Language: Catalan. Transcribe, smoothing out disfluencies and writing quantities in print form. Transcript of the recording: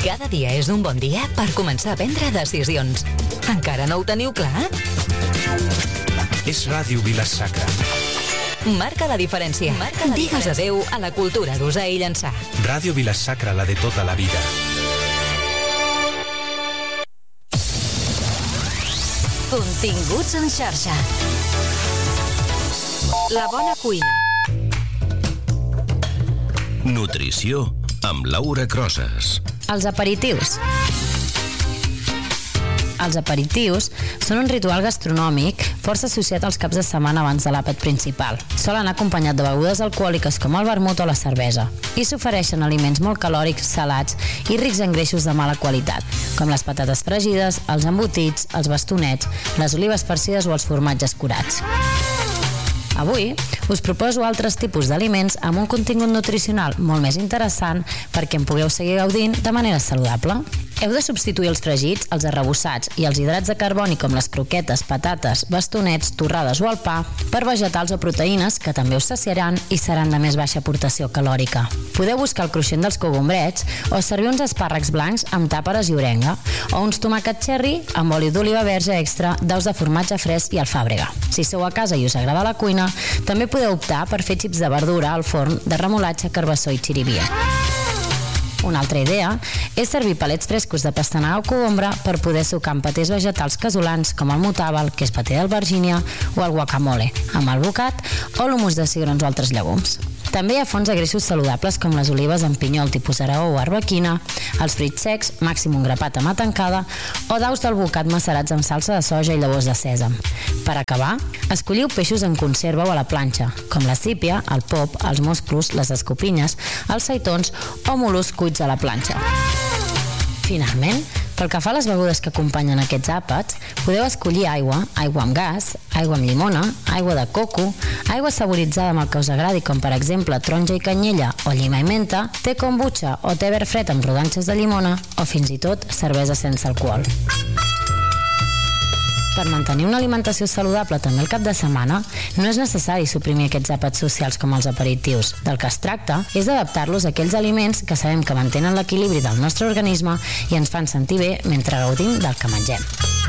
Cada dia és un bon dia per començar a prendre decisions. Encara no ho teniu clar? És Ràdio Vila-sacra. Marca la diferència. Digues adeu a la cultura d'usar i llançar. Ràdio Vila-sacra, la de tota la vida. Continguts en xarxa. La bona cuina. Nutrició amb Laura Crosas. Els aperitius. Els aperitius són un ritual gastronòmic força associat als caps de setmana abans de l'àpat principal. Sol anar acompanyat de begudes alcohòliques com el vermut o la cervesa i s'ofereixen aliments molt calòrics, salats i rics en greixos de mala qualitat, com les patates fregides, els embotits, els bastonets, les olives farcides o els formatges curats. Avui us proposo altres tipus d'aliments amb un contingut nutricional molt més interessant perquè en pugueu seguir gaudint de manera saludable. Heu de substituir els fregits, els arrebossats i els hidrats de carboni com les croquetes, patates, bastonets, torrades o el pa per vegetals o proteïnes que també us saciaran i seran de més baixa aportació calòrica. Podeu buscar el cruixent dels cogombrets o servir uns espàrrecs blancs amb tàperes i orenga o uns tomàquets cherry amb oli d'oliva verge extra, daus de formatge fresc i alfàbrega. Si sou a casa i us agrada la cuina, també podeu optar per fer xips de verdura al forn de remolatxa, carbassó i xirivia. Una altra idea és servir palets frescos de pastanaga o cogombre per poder sucar amb patés vegetals casolans com el mutàbal, que és paté d'albergínia, o el guacamole, amb el bocat o l'humus de cigrons o altres llegums. També hi ha fonts de greixos saludables com les olives amb pinyol tipus aragó o arbequina, els frits secs, màxim un grapat amb atancada, o daus del bocat macerats amb salsa de soja i llavors de sèsam. Per acabar, escolliu peixos en conserva o a la planxa, com la sípia, el pop, els musclos, les escopinyes, els seitons o mol·luscs cuits a la planxa. Finalment, pel que fa a les begudes que acompanyen aquests àpats, podeu escollir aigua amb gas, aigua amb llimona, aigua de coco, aigua saboritzada amb el que us agradi, com per exemple taronja i canyella o llima i menta, té kombucha o té verd fred amb rodanxes de llimona o fins i tot cervesa sense alcohol. Per mantenir una alimentació saludable també el cap de setmana, no és necessari suprimir aquests àpats socials com els aperitius. Del que es tracta és d'adaptar-los a aquells aliments que sabem que mantenen l'equilibri del nostre organisme i ens fan sentir bé mentre gaudim del que mengem.